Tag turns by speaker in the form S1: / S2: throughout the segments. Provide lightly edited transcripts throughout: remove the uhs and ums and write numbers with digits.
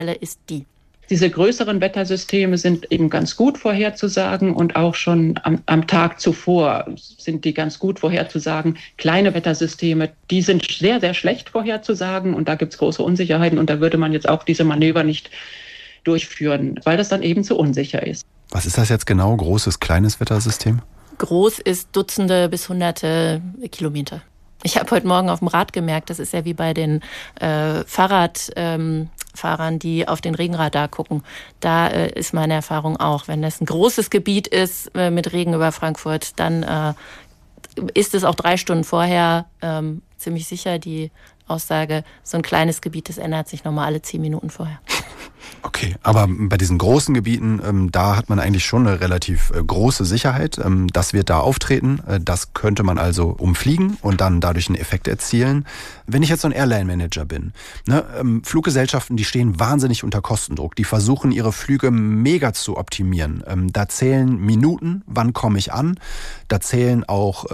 S1: ist die.
S2: Diese größeren Wettersysteme sind eben ganz gut vorherzusagen und auch schon am Tag zuvor sind die ganz gut vorherzusagen. Kleine Wettersysteme, die sind sehr, sehr schlecht vorherzusagen und da gibt es große Unsicherheiten und da würde man jetzt auch diese Manöver nicht durchführen, weil das dann eben zu unsicher ist.
S3: Was ist das jetzt genau, großes, kleines Wettersystem?
S1: Groß ist Dutzende bis Hunderte Kilometer. Ich habe heute Morgen auf dem Rad gemerkt, das ist ja wie bei den Fahrradfahrern, die auf den Regenradar gucken. Da ist meine Erfahrung auch, wenn das ein großes Gebiet ist mit Regen über Frankfurt, dann ist es auch 3 Stunden vorher ziemlich sicher die Aussage, so ein kleines Gebiet, das ändert sich nochmal alle 10 Minuten vorher.
S3: Okay, aber bei diesen großen Gebieten, da hat man eigentlich schon eine relativ große Sicherheit. Das wird da auftreten. Das könnte man also umfliegen und dann dadurch einen Effekt erzielen. Wenn ich jetzt so ein Airline-Manager bin, ne, Fluggesellschaften, die stehen wahnsinnig unter Kostendruck. Die versuchen, ihre Flüge mega zu optimieren. Da zählen Minuten, wann komme ich an. Da zählt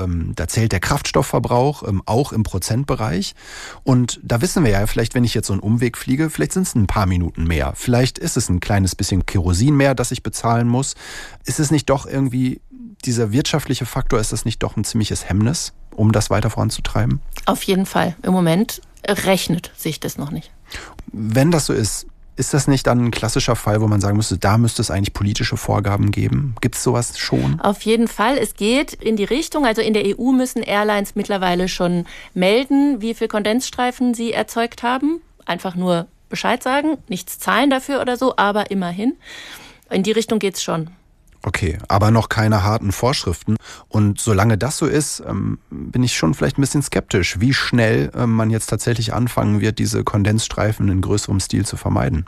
S3: der Kraftstoffverbrauch, auch im Prozentbereich. Und da wissen wir ja, vielleicht wenn ich jetzt so einen Umweg fliege, vielleicht sind es ein paar Minuten mehr. Vielleicht ist es ein kleines bisschen Kerosin mehr, das ich bezahlen muss. Ist es nicht doch irgendwie, dieser wirtschaftliche Faktor, ist das nicht doch ein ziemliches Hemmnis, um das weiter voranzutreiben?
S1: Auf jeden Fall. Im Moment rechnet sich das noch nicht.
S3: Wenn das so ist das nicht dann ein klassischer Fall, wo man sagen müsste, da müsste es eigentlich politische Vorgaben geben? Gibt es sowas schon?
S1: Auf jeden Fall. Es geht in die Richtung, also in der EU müssen Airlines mittlerweile schon melden, wie viel Kondensstreifen sie erzeugt haben. Einfach nur Bescheid sagen, nichts zahlen dafür oder so, aber immerhin. In die Richtung geht's schon.
S3: Okay, aber noch keine harten Vorschriften. Und solange das so ist, bin ich schon vielleicht ein bisschen skeptisch, wie schnell man jetzt tatsächlich anfangen wird, diese Kondensstreifen in größerem Stil zu vermeiden.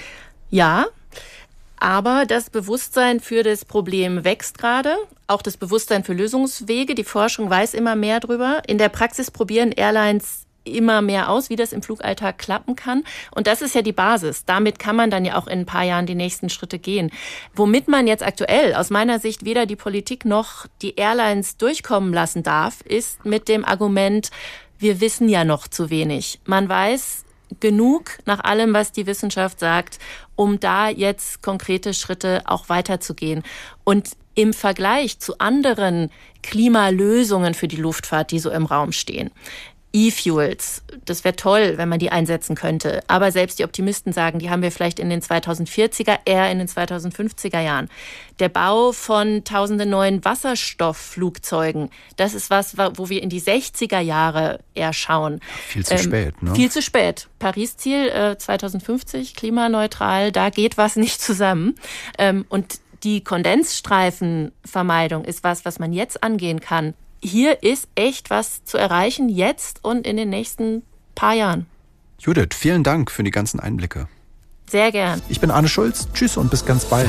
S1: Ja, aber das Bewusstsein für das Problem wächst gerade. Auch das Bewusstsein für Lösungswege. Die Forschung weiß immer mehr drüber. In der Praxis probieren Airlines immer mehr aus, wie das im Flugalltag klappen kann. Und das ist ja die Basis. Damit kann man dann ja auch in ein paar Jahren die nächsten Schritte gehen. Womit man jetzt aktuell aus meiner Sicht weder die Politik noch die Airlines durchkommen lassen darf, ist mit dem Argument, wir wissen ja noch zu wenig. Man weiß genug nach allem, was die Wissenschaft sagt, um da jetzt konkrete Schritte auch weiterzugehen. Und im Vergleich zu anderen Klimalösungen für die Luftfahrt, die so im Raum stehen, E-Fuels, das wäre toll, wenn man die einsetzen könnte. Aber selbst die Optimisten sagen, die haben wir vielleicht in den 2040er, eher in den 2050er Jahren. Der Bau von tausenden neuen Wasserstoffflugzeugen, das ist was, wo wir in die 60er Jahre eher schauen.
S3: Viel zu spät, ne?
S1: Viel zu spät. Paris-Ziel 2050, klimaneutral, da geht was nicht zusammen. Und die Kondensstreifenvermeidung ist was man jetzt angehen kann. Hier ist echt was zu erreichen, jetzt und in den nächsten paar Jahren.
S3: Judith, vielen Dank für die ganzen Einblicke.
S1: Sehr gern.
S3: Ich bin Arne Schulz. Tschüss und bis ganz bald.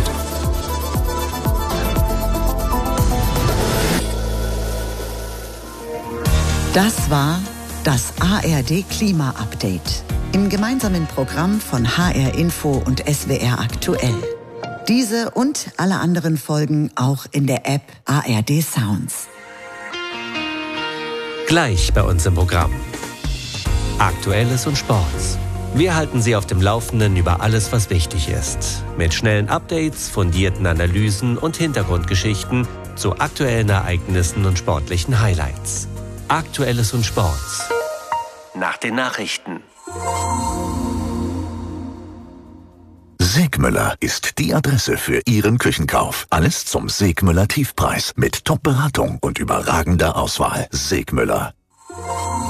S4: Das war das ARD Klima Update im gemeinsamen Programm von HR Info und SWR Aktuell. Diese und alle anderen Folgen auch in der App ARD Sounds.
S5: Gleich bei uns im Programm. Aktuelles und Sports. Wir halten Sie auf dem Laufenden über alles, was wichtig ist. Mit schnellen Updates, fundierten Analysen und Hintergrundgeschichten zu aktuellen Ereignissen und sportlichen Highlights. Aktuelles und Sports. Nach den Nachrichten.
S6: Segmüller ist die Adresse für Ihren Küchenkauf. Alles zum Segmüller Tiefpreis mit Top-Beratung und überragender Auswahl. Segmüller,